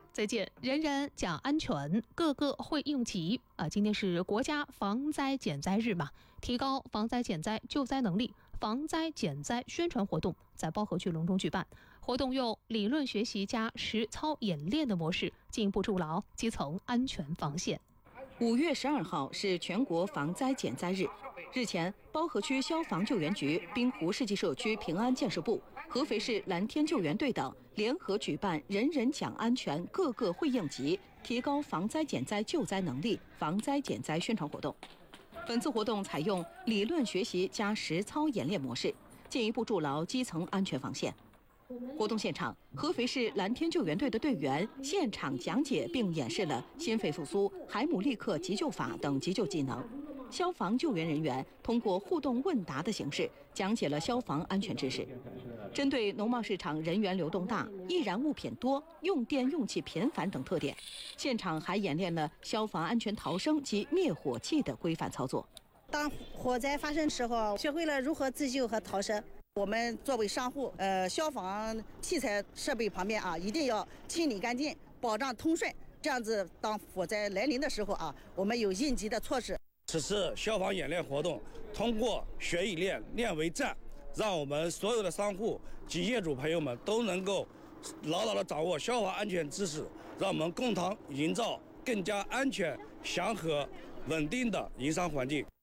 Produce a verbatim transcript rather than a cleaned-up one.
再见，人人讲安全，个个会应急啊！今天是国家防灾减灾日嘛，提高防灾减灾救灾能力，防灾减灾宣传活动在包河区隆重举办。活动用理论学习加实操演练的模式，进一步筑牢基层安全防线。 五月十二号是全国防灾减灾日。日前，包河区消防救援局、滨湖世纪社区平安建设部、合肥市蓝天救援队等联合举办“人人讲安全，个个会应急”，提高防灾减灾救灾能力、防灾减灾宣传活动。本次活动采用理论学习加实操演练模式，进一步筑牢基层安全防线。活动现场，合肥市蓝天救援队的队员现场讲解并演示了心肺复苏、海姆立克急救法等急救技能。消防救援人员通过互动问答的形式讲解了消防安全知识。针对农贸市场人员流动大、易燃物品多、用电用气频繁等特点，现场还演练了消防安全逃生及灭火器的规范操作。 当火灾发生时候，学会了如何自救和逃生。我们作为商户，呃，消防器材设备旁边啊，一定要清理干净，保障通顺。这样子，当火灾来临的时候啊，我们有应急的措施。 此次消防演练活动，通过学以练，练为战，让我们所有的商户及业主朋友们都能够牢牢地掌握消防安全知识，让我们共同营造更加安全、祥和、稳定的营商环境。